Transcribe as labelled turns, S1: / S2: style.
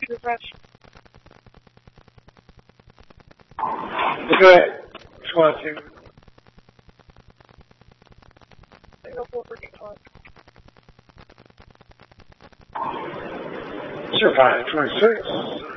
S1: refresh.
S2: Go ahead. Just want to.
S1: Go full freaking clock.
S2: Survive 26.